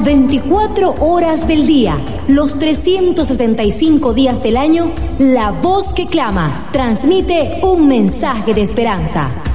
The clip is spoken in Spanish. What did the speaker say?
24 horas del día, los 365 días del año, la voz que clama transmite un mensaje de esperanza.